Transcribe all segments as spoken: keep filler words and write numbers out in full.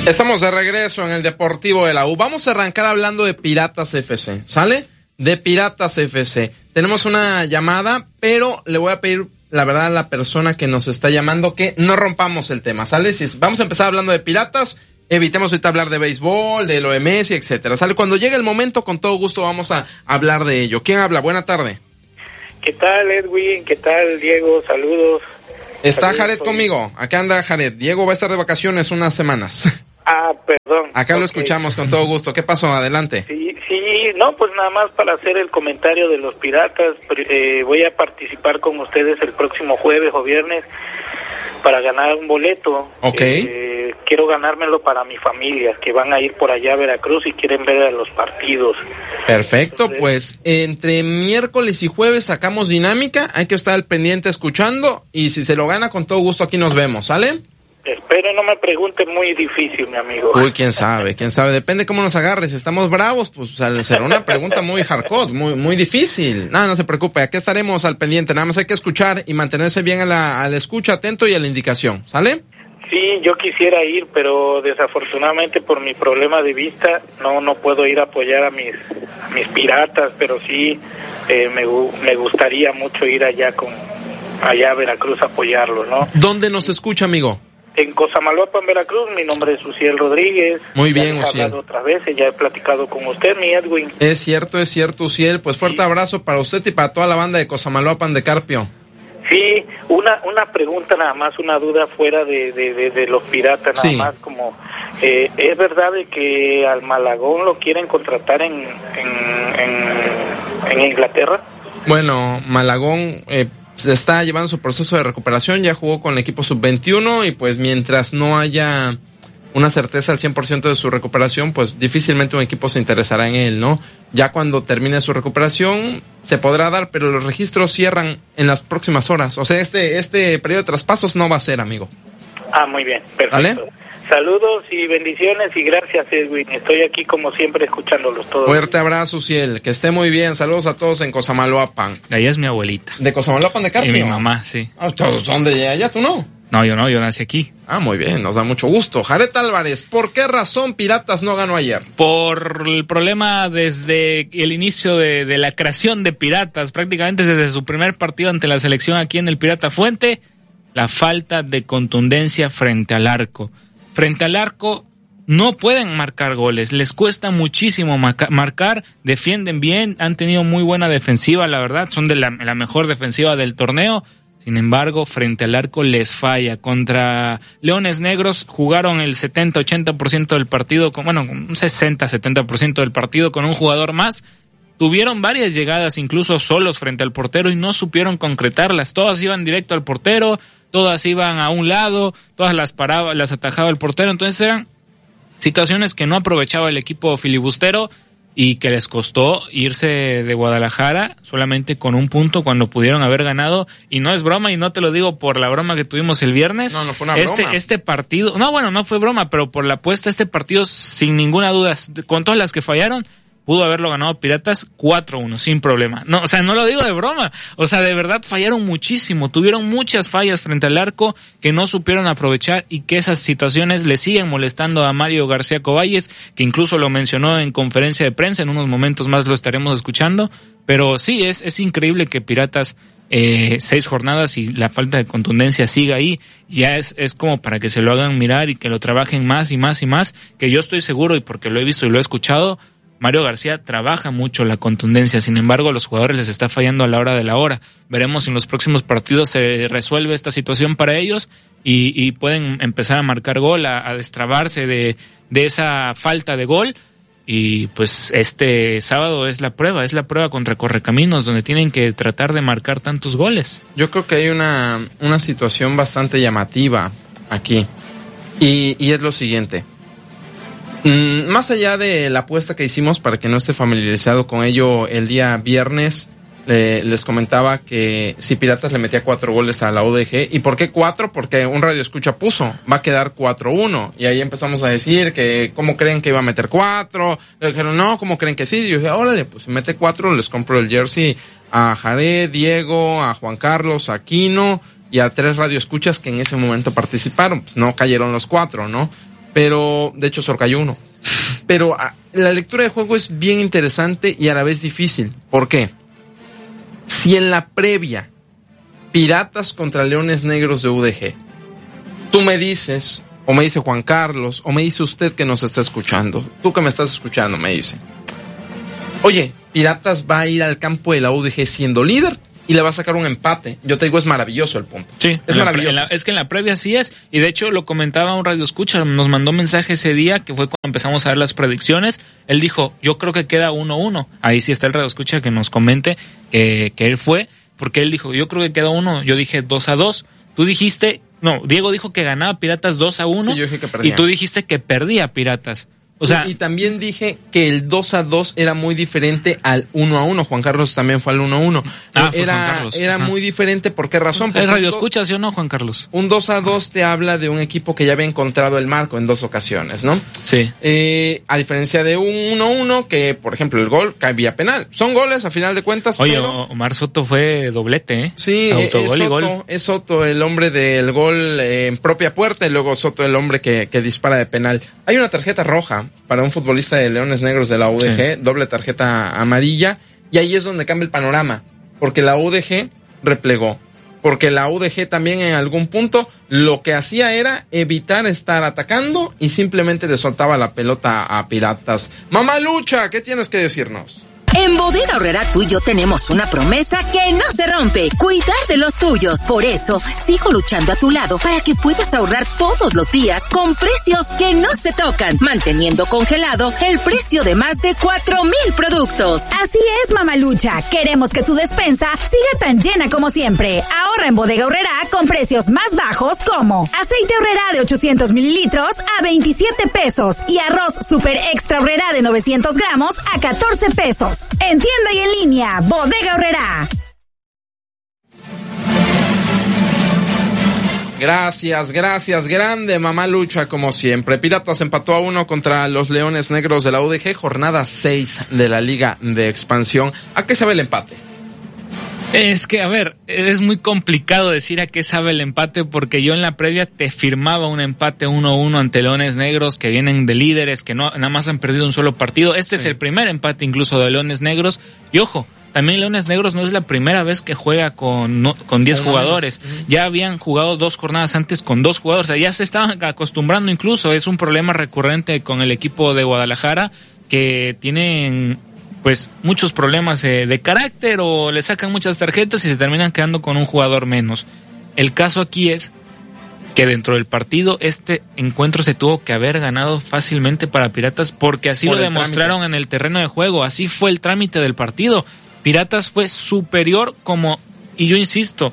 Estamos de regreso en el Deportivo de la U. Vamos a arrancar hablando de Piratas F C, ¿sale? De Piratas F C. Tenemos una llamada, pero le voy a pedir, la verdad, a la persona que nos está llamando que no rompamos el tema, ¿sale? Si vamos a empezar hablando de Piratas, evitemos ahorita hablar de béisbol, de lo de Messi, etcétera, ¿sale? Cuando llegue el momento, con todo gusto vamos a hablar de ello. ¿Quién habla? Buena tarde. ¿Qué tal, Edwin? ¿Qué tal, Diego? Saludos. Está Saludos, Jared conmigo. Acá anda Jared. Diego va a estar de vacaciones unas semanas. Ah, perdón. Acá okay. Lo escuchamos con todo gusto. ¿Qué pasó? Adelante. Sí, sí, no, pues nada más para hacer el comentario de los Piratas. Eh, voy a participar con ustedes el próximo jueves o viernes para ganar un boleto. Ok. Eh, quiero ganármelo para mi familia, que van a ir por allá a Veracruz y quieren ver a los partidos. Perfecto, Entonces, pues entre miércoles y jueves sacamos dinámica. Hay que estar al pendiente escuchando y si se lo gana, con todo gusto aquí nos vemos, ¿sale? Espero no me pregunte muy difícil, mi amigo. Uy, quién sabe, quién sabe. Depende cómo nos agarres. Si estamos bravos, pues será una pregunta muy hardcore, muy muy difícil. No, no se preocupe. Aquí estaremos al pendiente. Nada más hay que escuchar y mantenerse bien a la, a la escucha, atento y a la indicación. ¿Sale? Sí, yo quisiera ir, pero desafortunadamente por mi problema de vista no no puedo ir a apoyar a mis a mis Piratas, pero sí eh, me me gustaría mucho ir allá con allá a Veracruz a apoyarlo, ¿no? ¿Dónde nos escucha, amigo? En Cosamaloapan, Veracruz. Mi nombre es Uciel Rodríguez. Muy bien, ya he Uciel. hablado otras veces, ya he platicado con usted, mi Edwin. Es cierto, es cierto, Uciel. Pues fuerte sí. abrazo para usted y para toda la banda de Cosamaloapan de Carpio. Sí, una una pregunta nada más, una duda fuera de, de, de, de los Piratas, nada sí. más como, eh, ¿es verdad de que al Malagón lo quieren contratar en, en, en, en Inglaterra? Bueno, Malagón eh, se está llevando su proceso de recuperación, ya jugó con el equipo sub veintiuno y pues mientras no haya una certeza al cien por ciento de su recuperación, pues difícilmente un equipo se interesará en él, ¿no? Ya cuando termine su recuperación se podrá dar, pero los registros cierran en las próximas horas. O sea, este este periodo de traspasos no va a ser, amigo. Ah, muy bien, perfecto. ¿Vale? Saludos y bendiciones y gracias, Edwin. Estoy aquí como siempre escuchándolos todos. Fuerte abrazo, Ciel. Que esté muy bien. Saludos a todos en Cosamaloapan. Ahí es mi abuelita. ¿De Cosamaloapan de Carpio? Y mi mamá, sí. Ah, ¿todos son de allá? ¿Tú no? No, yo no, yo nací aquí. Ah, muy bien, nos da mucho gusto. Jared Álvarez, ¿por qué razón Piratas no ganó ayer? Por el problema desde el inicio de, de la creación de Piratas, prácticamente desde su primer partido ante la selección aquí en el Pirata Fuente, la falta de contundencia frente al arco. Frente al arco no pueden marcar goles, les cuesta muchísimo marca, marcar, defienden bien, han tenido muy buena defensiva, la verdad, son de la, la mejor defensiva del torneo. Sin embargo, frente al arco les falla. Contra Leones Negros jugaron el setenta ochenta por ciento del partido, con, bueno, un sesenta setenta por ciento del partido con un jugador más. Tuvieron varias llegadas incluso solos frente al portero y no supieron concretarlas. Todas iban directo al portero, todas iban a un lado, todas las paraba, las atajaba el portero. Entonces eran situaciones que no aprovechaba el equipo filibustero y que les costó irse de Guadalajara solamente con un punto cuando pudieron haber ganado. Y no es broma, y no te lo digo por la broma que tuvimos el viernes. No, no fue una este, broma. Este partido, no, bueno, no fue broma, pero por la apuesta, este partido, sin ninguna duda, con todas las que fallaron, pudo haberlo ganado Piratas cuatro uno, sin problema. No, o sea, no lo digo de broma. O sea, de verdad fallaron muchísimo. Tuvieron muchas fallas frente al arco que no supieron aprovechar y que esas situaciones le siguen molestando a Mario García Coballes, que incluso lo mencionó en conferencia de prensa. En unos momentos más lo estaremos escuchando. Pero sí, es, es increíble que Piratas, eh, seis jornadas y la falta de contundencia siga ahí. Ya es, es como para que se lo hagan mirar y que lo trabajen más y más y más. Que yo estoy seguro, y porque lo he visto y lo he escuchado, Mario García trabaja mucho la contundencia, sin embargo a los jugadores les está fallando a la hora de la hora. Veremos si en los próximos partidos se resuelve esta situación para ellos y, y pueden empezar a marcar gol, a, a destrabarse de, de esa falta de gol. Y pues este sábado es la prueba, es la prueba contra Correcaminos, donde tienen que tratar de marcar tantos goles. Yo creo que hay una, una situación bastante llamativa aquí y, y es lo siguiente. Mm, más allá de la apuesta que hicimos, para que no esté familiarizado con ello, el día viernes eh, les comentaba que si Piratas le metía cuatro goles a la U D G. ¿Y por qué cuatro? Porque un radio escucha puso, va a quedar cuatro uno. Y ahí empezamos a decir que cómo creen que iba a meter cuatro. Le dijeron, no, ¿cómo creen que sí? Y yo dije, órale, pues si mete cuatro, les compro el jersey a Jared, Diego, a Juan Carlos, a Aquino y a tres radioescuchas que en ese momento participaron. Pues no cayeron los cuatro, ¿no? pero de hecho solo cayó uno. Pero a, la lectura de juego es bien interesante y a la vez difícil. ¿Por qué? Si en la previa, Piratas contra Leones Negros de U D G, tú me dices, o me dice Juan Carlos, o me dice usted que nos está escuchando, tú que me estás escuchando me dice, oye, Piratas va a ir al campo de la U D G siendo líder y le va a sacar un empate. Yo te digo, es maravilloso el punto. Sí, es maravilloso. La, la, es que en la previa sí es, y de hecho lo comentaba un radio escucha, nos mandó mensaje ese día, que fue cuando empezamos a ver las predicciones. Él dijo, yo creo que queda uno uno. Ahí sí está el radio escucha que nos comente que, que él fue, porque él dijo, yo creo que queda uno. Yo dije dos a dos. Tú dijiste, no, Diego dijo que ganaba Piratas dos a uno. Sí, yo dije que perdía. Y tú dijiste que perdía Piratas. O sea, y, y también dije que el dos a dos era muy diferente al uno a uno. Juan Carlos también fue al uno a uno. Ah, era Juan Carlos. Era Ajá. muy diferente. ¿Por qué razón? Porque ¿el radio escucha, sí o no, Juan Carlos? Un dos a dos te habla de un equipo que ya había encontrado el marco en dos ocasiones, ¿no? Sí. Eh, a diferencia de un uno a uno, que por ejemplo el gol cae vía penal. Son goles a final de cuentas. Oye, pero... Omar Soto fue doblete, ¿eh? Sí, Autogol es Soto, y gol. es Soto el hombre del gol eh, en propia puerta y luego Soto el hombre que, que dispara de penal. Hay una tarjeta roja para un futbolista de Leones Negros de la U D G, sí. Doble tarjeta amarilla, y ahí es donde cambia el panorama, porque la U D G replegó, porque la U D G también en algún punto lo que hacía era evitar estar atacando y simplemente le soltaba la pelota a Piratas. Mamá Lucha, ¿qué tienes que decirnos? En Bodega Aurrerá tú y yo tenemos una promesa que no se rompe: cuidar de los tuyos. Por eso, sigo luchando a tu lado para que puedas ahorrar todos los días con precios que no se tocan, manteniendo congelado el precio de más de cuatro mil productos. Así es, Mamalucha. Queremos que tu despensa siga tan llena como siempre. Ahorra en Bodega Aurrerá con precios más bajos como aceite Aurrerá de ochocientos mililitros a veintisiete pesos y arroz Super Extra Aurrerá de novecientos gramos a catorce pesos. En tienda y en línea, Bodega Aurrerá. Gracias, gracias, grande Mamá Lucha, como siempre. Piratas empató a uno contra los Leones Negros de la U D G, jornada seis de la Liga de Expansión. ¿A qué sabe el empate? Es que, a ver, es muy complicado decir a qué sabe el empate, porque yo en la previa te firmaba un empate uno a uno ante Leones Negros, que vienen de líderes, que no nada más han perdido un solo partido. Este sí. Es el primer empate incluso de Leones Negros. Y ojo, también Leones Negros no es la primera vez que juega con no, con diez jugadores. Uh-huh. Ya habían jugado dos jornadas antes con dos jugadores. O sea, ya se estaban acostumbrando incluso. Es un problema recurrente con el equipo de Guadalajara, que tienen pues muchos problemas eh, de carácter, o le sacan muchas tarjetas y se terminan quedando con un jugador menos. El caso aquí es que dentro del partido este encuentro se tuvo que haber ganado fácilmente para Piratas, porque así Por lo demostraron trámite. En el terreno de juego. Así fue el trámite del partido. Piratas fue superior, como, y yo insisto,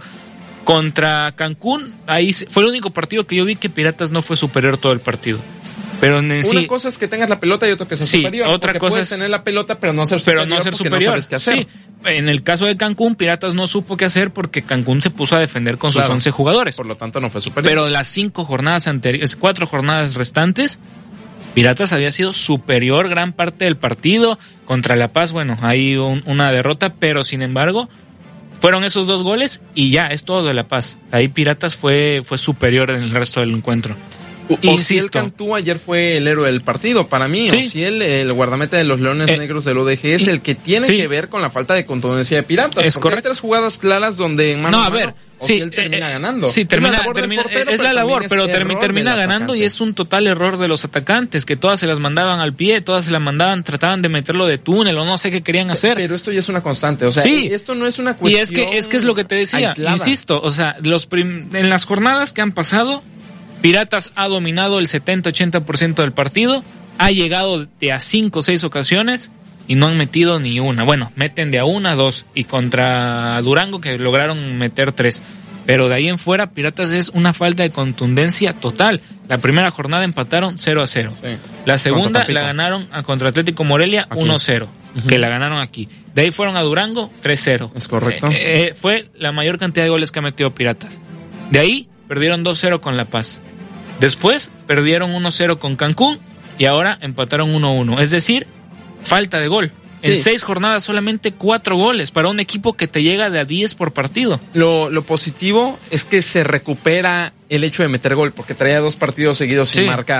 contra Cancún, ahí fue el único partido que yo vi que Piratas no fue superior todo el partido. Pero en Una sí, cosa es que tengas la pelota y otra que sea sí, superior. Otra cosa puedes es tener la pelota pero no ser superior, pero no ser superior. No sabes qué hacer. Sí. En el caso de Cancún, Piratas no supo qué hacer porque Cancún se puso a defender con claro. sus once jugadores. Por lo tanto no fue superior. Pero las cinco jornadas anteriores, cuatro jornadas restantes, Piratas había sido superior gran parte del partido. Contra La Paz, bueno, hay un, una derrota, pero sin embargo fueron esos dos goles y ya, es todo de La Paz. Ahí Piratas fue, fue superior en el resto del encuentro. Ociel Cantú ayer fue el héroe del partido para mí. Sí. Ociel, el guardameta de los Leones eh, Negros del U D G, es el que tiene sí. que ver con la falta de contundencia de Piratas. Es porque correcto. hay tres jugadas claras donde en mano no, a, a mano, ver, Ociel sí, termina eh, ganando. Sí, termina, es la labor, termina, portero, es la labor pero termina, termina ganando, y es un total error de los atacantes, que todas se las mandaban al pie, todas se las mandaban, trataban de meterlo de túnel o no sé qué querían hacer. Pero esto ya es una constante, o sea, sí. esto no es una cuestión. Y es que es que es lo que te decía, aislada. Insisto, o sea, los prim- en las jornadas que han pasado, Piratas ha dominado el setenta ochenta por ciento del partido, ha llegado de a cinco o seis ocasiones y no han metido ni una. Bueno, meten de a una, dos, y contra Durango que lograron meter tres. Pero de ahí en fuera, Piratas es una falta de contundencia total. La primera jornada empataron cero a cero. Sí. La segunda la ganaron a contra Atlético Morelia aquí. uno a cero, uh-huh. que la ganaron aquí. De ahí fueron a Durango tres cero. Es correcto. Eh, eh, fue la mayor cantidad de goles que ha metido Piratas. De ahí perdieron dos cero con La Paz. Después perdieron uno cero con Cancún y ahora empataron uno uno. Es decir, falta de gol. Sí. En seis jornadas solamente cuatro goles para un equipo que te llega de a diez por partido. Lo, lo positivo es que se recupera el hecho de meter gol, porque traía dos partidos seguidos sí. sin marcar.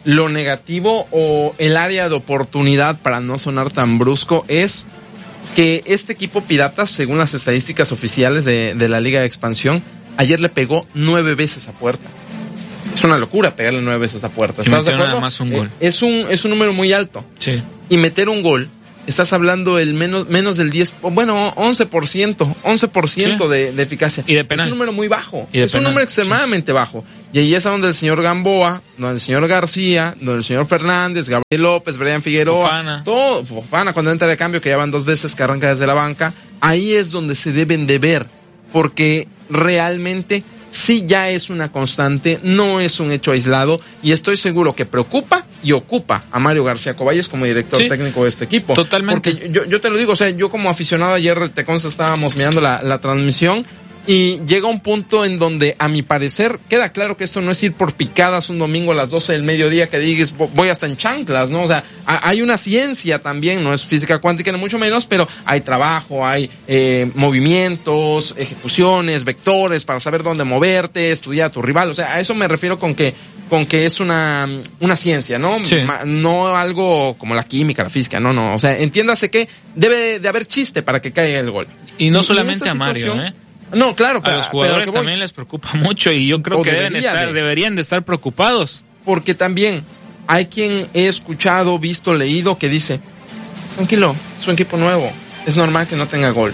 lo negativo o el área de oportunidad, para no sonar tan brusco, es que este equipo Piratas, según las estadísticas oficiales de, de la Liga de Expansión, ayer le pegó nueve veces a puerta. Es una locura pegarle nueve veces a puerta. ¿Estás de acuerdo? Nada más un gol. Eh, es un es un número muy alto. Sí. Y meter un gol, estás hablando del menos menos del diez, bueno, once por ciento, once por ciento sí. de, de eficacia. Y de penal. Es un número muy bajo. Y de es penal. un número extremadamente sí. bajo. Y ahí es donde el señor Gamboa, donde el señor García, donde el señor Fernández, Gabriel López, Brian Figueroa, Fofana. todo, Fofana cuando entra de cambio, que ya van dos veces que arranca desde la banca, ahí es donde se deben de ver, porque realmente sí ya es una constante, no es un hecho aislado, y estoy seguro que preocupa y ocupa a Mario García Coballes como director sí, técnico de este equipo. Totalmente. Porque yo, yo te lo digo, o sea, yo como aficionado ayer, te consta, estábamos mirando la, la transmisión, y llega un punto en donde, a mi parecer, queda claro que esto no es ir por picadas un domingo a las doce del mediodía que digas voy hasta en chanclas, ¿no? O sea, hay una ciencia también, no es física cuántica ni mucho menos, pero hay trabajo, hay eh, movimientos, ejecuciones, vectores para saber dónde moverte, estudiar a tu rival. O sea, a eso me refiero con que con que es una una ciencia, ¿no? Sí. Ma, no algo como la química, la física, no, no. O sea, entiéndase que debe de haber chiste para que caiga el gol. Y no y, solamente y a Mario, ¿eh? No, claro, pero a los jugadores también les preocupa mucho y yo creo que deben estar, de. deberían de estar preocupados. Porque también hay quien he escuchado, visto, leído que dice, tranquilo, es un equipo nuevo, es normal que no tenga gol.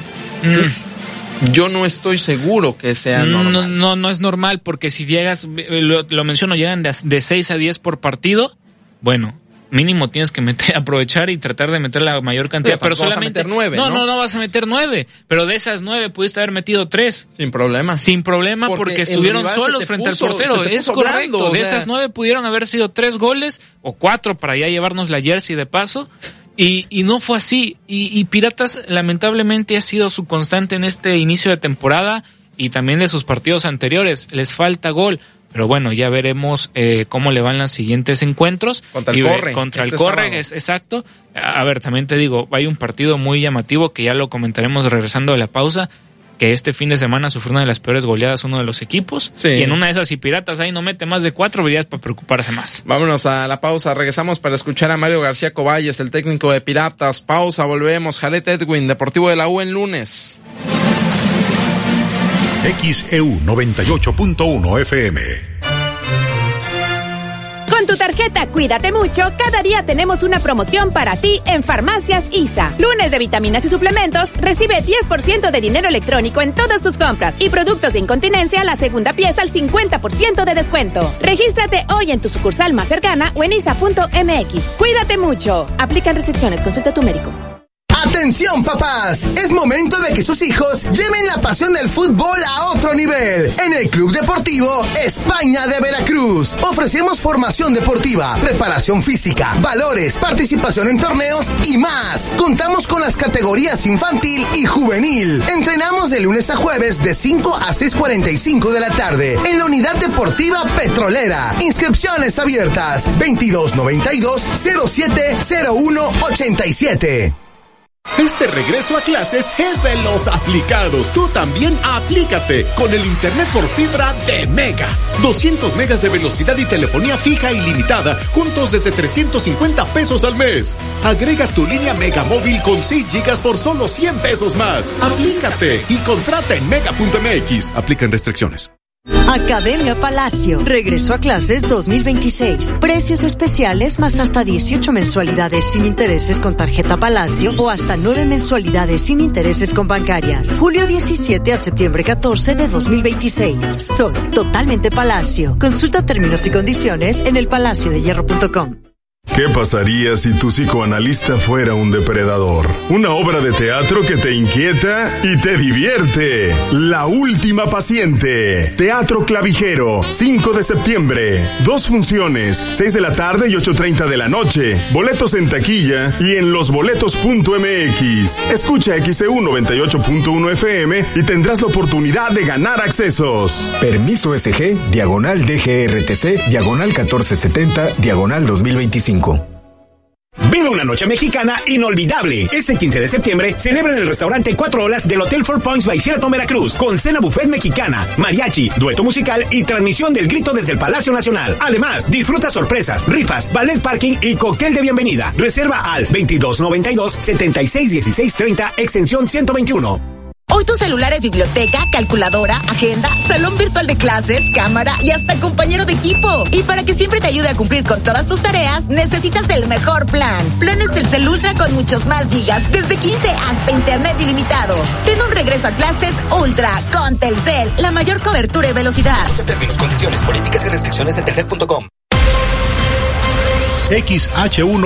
Mm. Yo no estoy seguro que sea normal. No, no, no es normal, porque si llegas, lo, lo menciono, llegan de, de seis a diez por partido, bueno, mínimo tienes que meter, aprovechar y tratar de meter la mayor cantidad, pero, pero solamente vas a meter nueve, no, no, no, no vas a meter nueve, pero de esas nueve pudiste haber metido tres. Sin problema. Sin problema, porque, porque estuvieron solos frente puso, al portero. Es correcto, blando, de o sea... esas nueve pudieron haber sido tres goles o cuatro para ya llevarnos la jersey de paso. Y, y no fue así. Y, y Piratas lamentablemente ha sido su constante en este inicio de temporada y también de sus partidos anteriores. Les falta gol. Pero bueno, ya veremos eh, cómo le van los siguientes encuentros. Contra el y, Corre. Contra este el Corre, es, exacto. A ver, también te digo, hay un partido muy llamativo que ya lo comentaremos regresando de la pausa, que este fin de semana sufrió una de las peores goleadas uno de los equipos. Sí. Y en una de esas, si Piratas ahí no mete más de cuatro, verías para preocuparse más. Vámonos a la pausa, regresamos para escuchar a Mario García Coballes, el técnico de Piratas. Pausa, volvemos. Jared Edwin, Deportivo de la U en lunes. X E U noventa y ocho punto uno F M. Con tu tarjeta Cuídate Mucho, cada día tenemos una promoción para ti en Farmacias I S A. Lunes de vitaminas y suplementos, recibe diez por ciento de dinero electrónico en todas tus compras. Y productos de incontinencia, la segunda pieza al cincuenta por ciento de descuento. Regístrate hoy en tu sucursal más cercana o en isa punto m x. Cuídate mucho. Aplican restricciones, consulta a tu médico. ¡Atención, papás! Es momento de que sus hijos lleven la pasión del fútbol a otro nivel. En el Club Deportivo España de Veracruz ofrecemos formación deportiva, preparación física, valores, participación en torneos y más. Contamos con las categorías infantil y juvenil. Entrenamos de lunes a jueves de cinco a seis cuarenta y cinco de la tarde en la Unidad Deportiva Petrolera. Inscripciones abiertas veintidós noventa y dos cero siete cero uno ochenta y siete. Este regreso a clases es de los aplicados. Tú también aplícate con el internet por fibra de Mega. doscientos megas de velocidad y telefonía fija ilimitada, juntos desde trescientos cincuenta pesos al mes. Agrega tu línea Mega móvil con seis gigas por solo cien pesos más. Aplícate y contrata en mega punto m x. Aplican restricciones. Academia Palacio. Regreso a clases dos mil veintiséis. Precios especiales más hasta dieciocho mensualidades sin intereses con tarjeta Palacio o hasta nueve mensualidades sin intereses con bancarias. Julio diecisiete a septiembre catorce de dos mil veintiséis. Soy totalmente Palacio. Consulta términos y condiciones en el palacio de hierro punto com. ¿Qué pasaría si tu psicoanalista fuera un depredador? Una obra de teatro que te inquieta y te divierte. La última paciente. Teatro Clavijero, cinco de septiembre. Dos funciones, seis de la tarde y ocho treinta de la noche. Boletos en taquilla y en losboletos punto m x. Escucha X E U noventa y ocho punto uno F M y tendrás la oportunidad de ganar accesos. Permiso S G, diagonal D G R T C, diagonal catorce setenta, diagonal dos mil veinticinco. Vive una una noche mexicana inolvidable. Este quince de septiembre celebra en el restaurante Cuatro Olas del Hotel Four Points by Sheraton Veracruz, con cena buffet mexicana, mariachi, dueto musical y transmisión del grito desde el Palacio Nacional. Además, disfruta sorpresas, rifas, ballet parking y cóctel de bienvenida. Reserva al veintidós noventa y dos, setenta y seis dieciséis treinta, extensión ciento veintiuno. Hoy tu celular es biblioteca, calculadora, agenda, salón virtual de clases, cámara y hasta compañero de equipo. Y para que siempre te ayude a cumplir con todas tus tareas, necesitas el mejor plan. Planes Telcel Ultra con muchos más gigas, desde quince hasta internet ilimitado. Ten un regreso a clases Ultra con Telcel, la mayor cobertura y velocidad. Consulta términos, condiciones, políticas y restricciones en telcel punto com. X H uno